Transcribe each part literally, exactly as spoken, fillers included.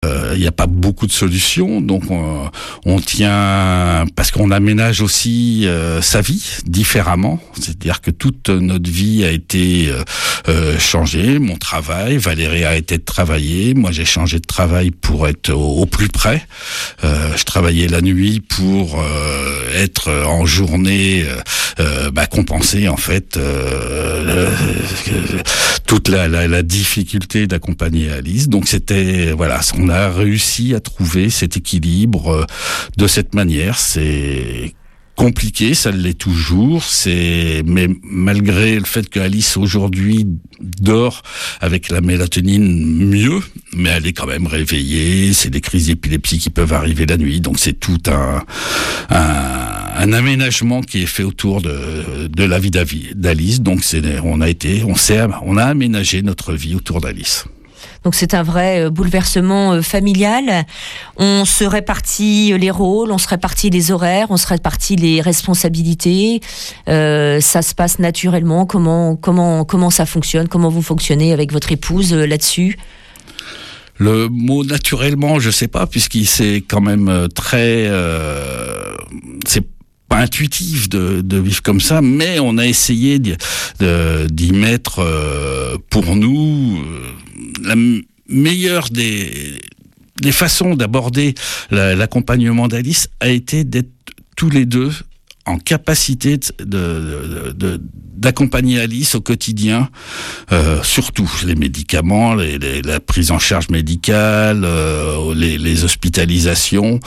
euh, il n'y a pas beaucoup de solutions, donc on, on tient, parce qu'on aménage aussi euh, sa vie différemment, c'est-à-dire que toute notre vie a été euh, euh, changée, mon travail, Valérie a été de travailler, moi j'ai changé de travail pour être au, au plus près, euh, je travaillais la nuit pour euh, être en journée, euh, euh, bah, compenser en fait euh, euh, toute la, la, la difficulté d'accompagner Alice. Donc c'était, voilà, on a réussi à trouver cet équilibre euh, de cette manière. C'est compliqué, ça l'est toujours, c'est, mais malgré le fait que Alice aujourd'hui dort avec la mélatonine mieux, mais elle est quand même réveillée, c'est des crises d'épilepsie qui peuvent arriver la nuit, donc c'est tout un, un, un aménagement qui est fait autour de, de la vie d'Alice, donc c'est, on a été, on s'est, on a aménagé notre vie autour d'Alice. Donc c'est un vrai bouleversement familial. On se répartit les rôles, on se répartit les horaires, on se répartit les responsabilités. Euh, ça se passe naturellement. Comment comment comment ça fonctionne? Comment vous fonctionnez avec votre épouse euh, là-dessus? Le mot naturellement, je sais pas, puisqu'il c'est quand même très, euh, c'est pas intuitif de, de vivre comme ça, mais on a essayé d'y, de, d'y mettre euh, pour nous euh, la meilleure des, des façons d'aborder la, l'accompagnement d'Alice a été d'être tous les deux en capacité de, de, de, d'accompagner Alice au quotidien, euh, surtout les médicaments, les, les, la prise en charge médicale, euh, les, les hospitalisations,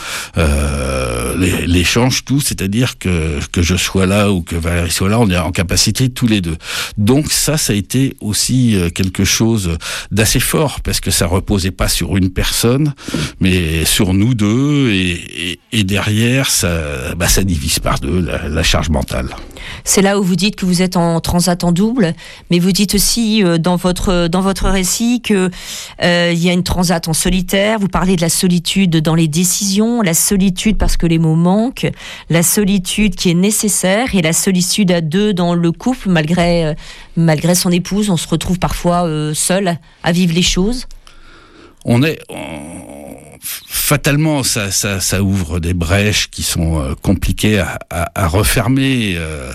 euh, les, l'échange, tout, c'est-à-dire que, que je sois là ou que Valérie soit là, on est en capacité tous les deux. Donc ça, ça a été aussi quelque chose d'assez fort, parce que ça reposait pas sur une personne, mais sur nous deux, et, et, et derrière, ça, bah, ça divise par deux la, la charge mentale. C'est là où vous dites que vous êtes en transat en double, mais vous dites aussi euh, dans votre dans votre récit que euh, il y a une transat en solitaire. Vous parlez de la solitude dans les décisions, la solitude parce que les mots manquent, la solitude qui est nécessaire et la solitude à deux dans le couple malgré euh, malgré son épouse. On se retrouve parfois euh, seul à vivre les choses. On est on... Fatalement, ça, ça, ça ouvre des brèches qui sont euh, compliquées à, à, à refermer. Euh,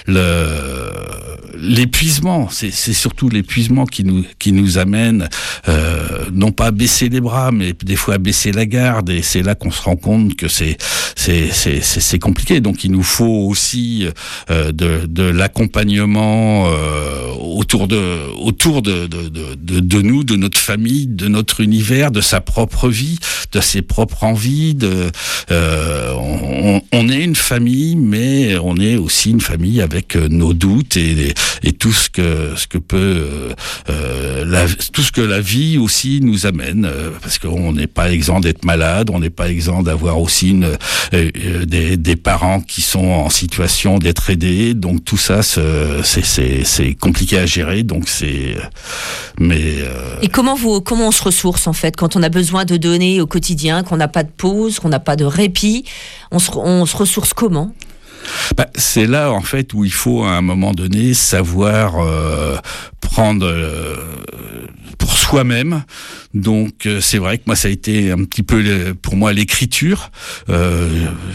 le, l'épuisement, c'est, c'est surtout l'épuisement qui nous, qui nous amène, euh, non pas à baisser les bras, mais des fois à baisser la garde. Et c'est là qu'on se rend compte que c'est, c'est, c'est, c'est, c'est compliqué. Donc, il nous faut aussi euh, de, de l'accompagnement euh, autour de, autour de, de, de, de, de nous, de notre famille, de notre univers, de sa propre vie, de ses propres envies. De, euh, on, on est une famille, mais on est aussi une famille avec nos doutes et, et tout ce que ce que peut euh, la, tout ce que la vie aussi nous amène, euh, parce qu'on n'est pas exempt d'être malade, on n'est pas exempt d'avoir aussi une, euh, des, des parents qui sont en situation d'être aidés. Donc tout ça, c'est, c'est, c'est compliqué à gérer. Donc c'est, mais euh... et comment vous comment on se ressource en fait quand on a besoin de donner au quotidien, qu'on n'a pas de pause, qu'on n'a pas de répit, on se, on se ressource comment? Bah, c'est là en fait où il faut à un moment donné savoir euh, prendre euh, pour soi-même. Donc euh, c'est vrai que moi ça a été un petit peu le, pour moi l'écriture. Euh,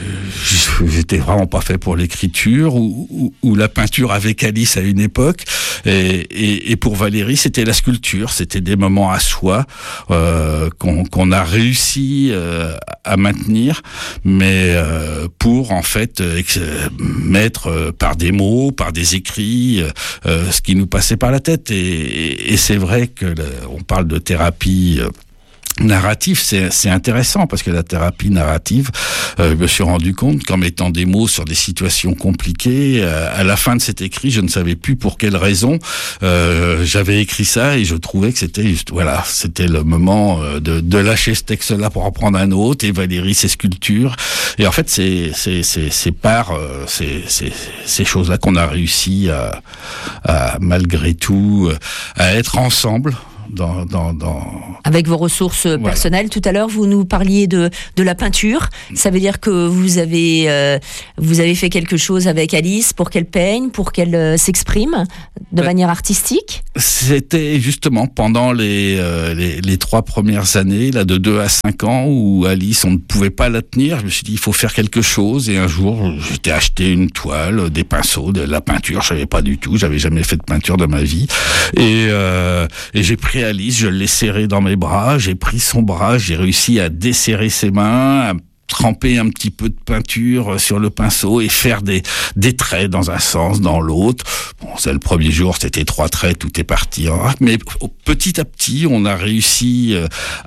j'étais vraiment pas fait pour l'écriture ou, ou, ou la peinture avec Alice à une époque. Et, et, et pour Valérie c'était la sculpture. C'était des moments à soi euh, qu'on, qu'on a réussi euh, à maintenir, mais euh, pour en fait ex- mettre euh, par des mots, par des écrits, euh, ce qui nous passait par la tête. Et, et, et c'est vrai que le, on parle de thérapie euh, narrative, c'est, c'est intéressant parce que la thérapie narrative, euh, je me suis rendu compte qu'en mettant des mots sur des situations compliquées, euh, à la fin de cet écrit, je ne savais plus pour quelle raison euh, j'avais écrit ça et je trouvais que c'était juste, voilà, c'était le moment euh, de, de lâcher ce texte-là pour en prendre un autre. Et Valérie, ses sculptures. Et en fait, c'est c'est c'est, c'est par euh, ces c'est, ces choses-là qu'on a réussi à, à malgré tout à être ensemble. dans, dans, dans... Avec vos ressources voilà. personnelles. Tout à l'heure, vous nous parliez de, de la peinture. Ça veut dire que vous avez, euh, vous avez fait quelque chose avec Alice pour qu'elle peigne, pour qu'elle euh, s'exprime de ben, manière artistique? C'était justement pendant les, euh, les, les trois premières années, là, de deux à cinq ans, où Alice, on ne pouvait pas la tenir. Je me suis dit, il faut faire quelque chose. Et un jour, j'étais acheté une toile, des pinceaux, de la peinture. Je savais pas du tout. J'avais jamais fait de peinture de ma vie. Et, euh, et j'ai pris Alice, je l'ai serrée dans mes bras, j'ai pris son bras, j'ai réussi à desserrer ses mains, à tremper un petit peu de peinture sur le pinceau et faire des, des traits dans un sens, dans l'autre. Bon, c'est le premier jour, c'était trois traits, tout est parti. Hein. Mais petit à petit, on a réussi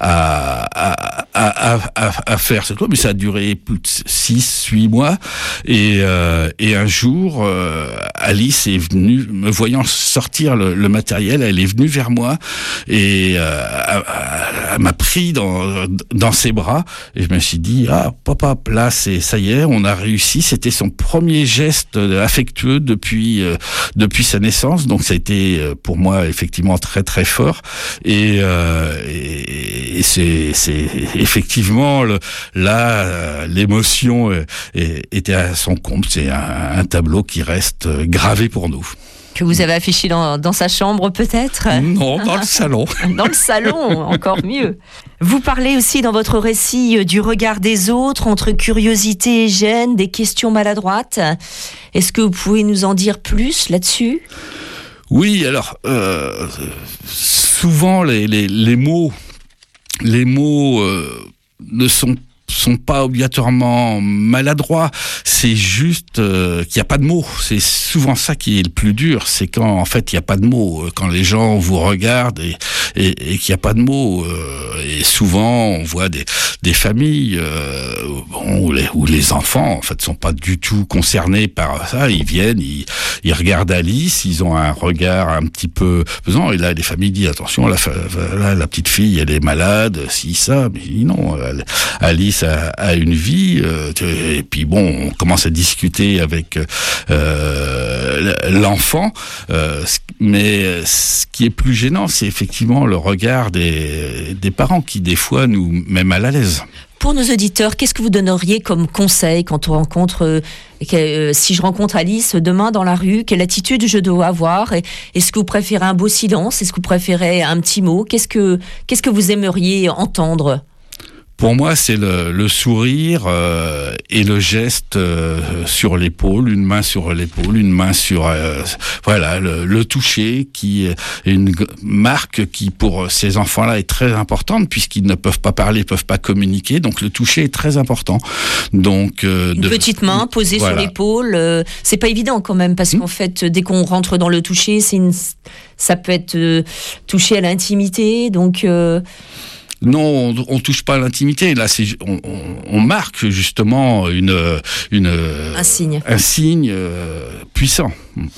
à, à, à, à, à faire cette chose, mais ça a duré plus de six, huit mois. Et, euh, et un jour, euh, Alice est venue, me voyant sortir le, le matériel, elle est venue vers moi et euh, elle, elle m'a pris dans, dans ses bras et je me suis dit, ah, papa, là, c'est, ça y est, on a réussi. C'était son premier geste affectueux depuis, euh, depuis sa naissance. Donc, ça a été, euh, pour moi, effectivement, très, très fort. Et, euh, et, et c'est, c'est effectivement, le, là, euh, l'émotion euh, était à son comble. C'est un, un tableau qui reste gravé pour nous. Que vous avez affiché dans, dans sa chambre, peut-être? Non, dans le salon. Dans le salon, encore mieux. Vous parlez aussi dans votre récit du regard des autres, entre curiosité et gêne, des questions maladroites. Est-ce que vous pouvez nous en dire plus là-dessus? Oui, alors, euh, souvent les, les, les mots, les mots euh, ne sont pas sont pas obligatoirement maladroits, c'est juste euh, qu'il n'y a pas de mots. C'est souvent ça qui est le plus dur, c'est quand en fait il n'y a pas de mots, quand les gens vous regardent et, et, et qu'il n'y a pas de mots. Euh, et souvent on voit des, des familles euh, bon, où, les, où les enfants en fait sont pas du tout concernés par ça, ils viennent, ils, ils regardent Alice, ils ont un regard un petit peu pesant, et là les familles disent attention, la, la, la petite fille elle est malade, si ça, mais non, elle, Alice A, a une vie euh, et puis bon on commence à discuter avec euh, l'enfant euh, mais ce qui est plus gênant c'est effectivement le regard des, des parents qui des fois nous met mal à l'aise. Pour nos auditeurs, qu'est-ce que vous donneriez comme conseil quand on rencontre, euh, euh, si je rencontre Alice demain dans la rue, quelle attitude je dois avoir? Est-ce que vous préférez un beau silence? Est-ce que vous préférez un petit mot? Qu'est-ce que, qu'est-ce que vous aimeriez entendre? Pour moi, c'est le, le sourire euh, et le geste euh, sur l'épaule, une main sur l'épaule, une main sur euh, voilà le, le toucher, qui est une marque qui pour ces enfants-là est très importante puisqu'ils ne peuvent pas parler, peuvent pas communiquer, donc le toucher est très important. Donc euh, une de, petite main posée voilà. sur l'épaule, euh, c'est pas évident quand même parce mmh. qu'en fait dès qu'on rentre dans le toucher, c'est une, ça peut être euh, touché à l'intimité, donc. Euh, Non, on, on touche pas à l'intimité. Là, c'est, on, on, on marque justement une, une un signe, un signe euh, puissant.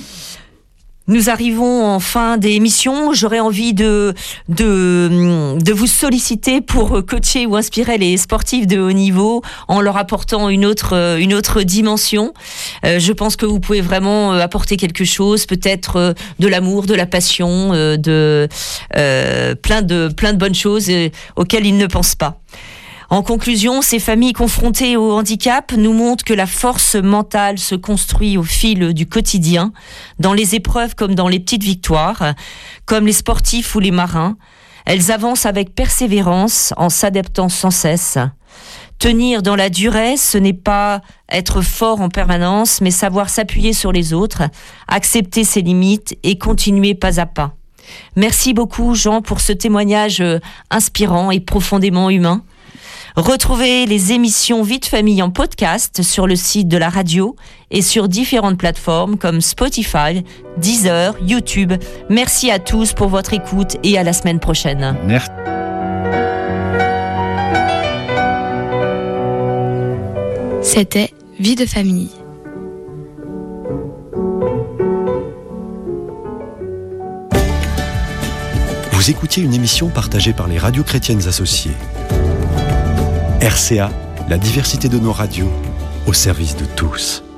Nous arrivons en fin d'émission. J'aurais envie de, de, de vous solliciter pour coacher ou inspirer les sportifs de haut niveau en leur apportant une autre, une autre dimension. Euh, je pense que vous pouvez vraiment apporter quelque chose, peut-être de l'amour, de la passion, de, euh, plein de, plein de bonnes choses auxquelles ils ne pensent pas. En conclusion, ces familles confrontées au handicap nous montrent que la force mentale se construit au fil du quotidien, dans les épreuves comme dans les petites victoires, comme les sportifs ou les marins. Elles avancent avec persévérance en s'adaptant sans cesse. Tenir dans la durée, ce n'est pas être fort en permanence, mais savoir s'appuyer sur les autres, accepter ses limites et continuer pas à pas. Merci beaucoup, Jean, pour ce témoignage inspirant et profondément humain. Retrouvez les émissions Vie de famille en podcast sur le site de la radio et sur différentes plateformes comme Spotify, Deezer, YouTube. Merci à tous pour votre écoute et à la semaine prochaine. Merci. C'était Vie de famille. Vous écoutiez une émission partagée par les radios chrétiennes associées. R C A, la diversité de nos radios, au service de tous.